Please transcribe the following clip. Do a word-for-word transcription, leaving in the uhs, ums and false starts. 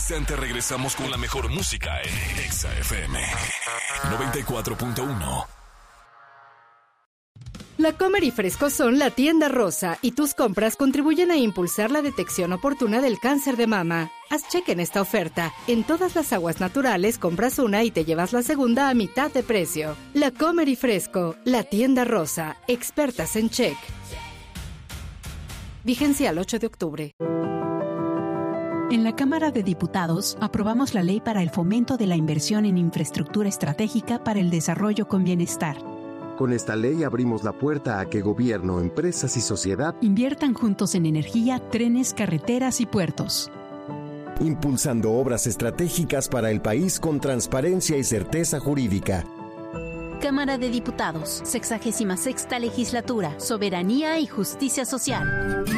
instante regresamos con la mejor música en Exa F M noventa y cuatro punto uno. La Comer y Fresco son la tienda rosa y tus compras contribuyen a impulsar la detección oportuna del cáncer de mama. Haz cheque en esta oferta. En todas las aguas naturales compras una y te llevas la segunda a mitad de precio. La Comer y Fresco, la tienda rosa, expertas en check. Vigencia al ocho de octubre. En la Cámara de Diputados aprobamos la ley para el fomento de la inversión en infraestructura estratégica para el desarrollo con bienestar. Con esta ley abrimos la puerta a que gobierno, empresas y sociedad inviertan juntos en energía, trenes, carreteras y puertos. Impulsando obras estratégicas para el país con transparencia y certeza jurídica. Cámara de Diputados, sexagésima sexta legislatura, soberanía y justicia social.